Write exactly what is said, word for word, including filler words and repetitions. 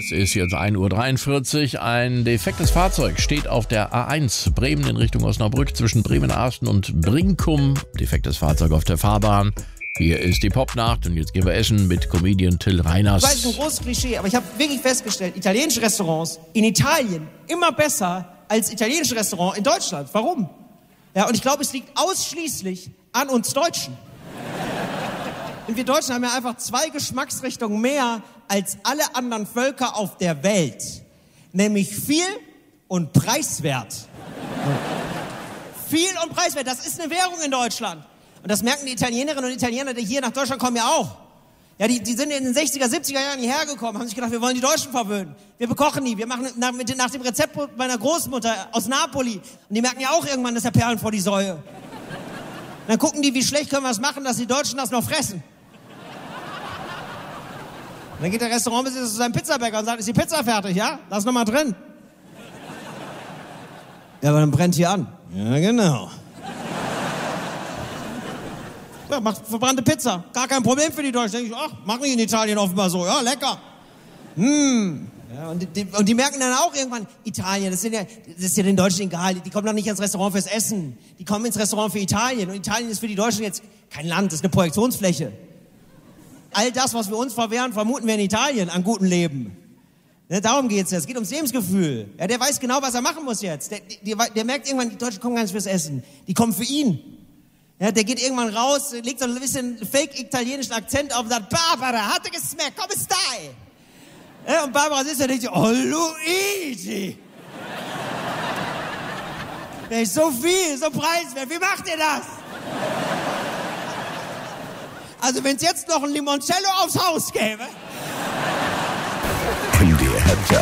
Es ist jetzt ein Uhr dreiundvierzig. Ein defektes Fahrzeug steht auf der A eins Bremen in Richtung Osnabrück zwischen Bremen-Arsten und Brinkum. Defektes Fahrzeug auf der Fahrbahn. Hier ist die Popnacht und jetzt gehen wir essen mit Comedian Till Reiners. Ich weiß, ein großes Klischee, aber ich habe wirklich festgestellt, italienische Restaurants in Italien immer besser als italienische Restaurants in Deutschland. Warum? Ja, und ich glaube, es liegt ausschließlich an uns Deutschen. Und wir Deutschen haben ja einfach zwei Geschmacksrichtungen mehr als alle anderen Völker auf der Welt. Nämlich viel und preiswert. Viel und preiswert, das ist eine Währung in Deutschland. Und das merken die Italienerinnen und Italiener, die hier nach Deutschland kommen, ja auch. Ja, die, die sind in den sechziger, siebziger Jahren hierher gekommen, haben sich gedacht, wir wollen die Deutschen verwöhnen. Wir bekochen nie, wir machen nach, mit, nach dem Rezept meiner Großmutter aus Napoli. Und die merken ja auch irgendwann, das ist ja Perlen vor die Säue. Und dann gucken die, wie schlecht können wir es machen, dass die Deutschen das noch fressen. Und dann geht der Restaurantbesitzer zu seinem Pizzabäcker und sagt, ist die Pizza fertig, ja? Lass noch mal drin. Ja, aber dann brennt hier an. Ja, genau. Ja, macht verbrannte Pizza. Gar kein Problem für die Deutschen. Denke ich, ach, machen die in Italien offenbar so. Ja, lecker. Hm. Ja, und, die, und die merken dann auch irgendwann, Italien, das, sind ja, das ist ja den Deutschen egal. Die kommen doch nicht ins Restaurant fürs Essen. Die kommen ins Restaurant für Italien. Und Italien ist für die Deutschen jetzt kein Land, das ist eine Projektionsfläche. All das, was wir uns verwehren, vermuten wir in Italien an gutem Leben. Ne, darum geht's jetzt. Es geht ums Lebensgefühl. Ja, der weiß genau, was er machen muss jetzt. Der, der, der merkt irgendwann, die Deutschen kommen gar nicht fürs Essen. Die kommen für ihn. Ja, der geht irgendwann raus, legt so ein bisschen fake-italienischen Akzent auf und sagt, Barbara, hatte gesmeckt, come stai? Ja, und Barbara sitzt da und denkt, oh, Luigi. Der ist so viel, so preiswert, wie macht ihr das? Also wenn es jetzt noch ein Limoncello aufs Haus gäbe... M D R